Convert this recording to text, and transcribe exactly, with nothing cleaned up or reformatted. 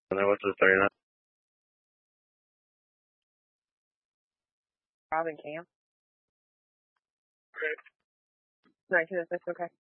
And then what's the thirty-nine? Robin Cam. Right. nineteen oh six, okay.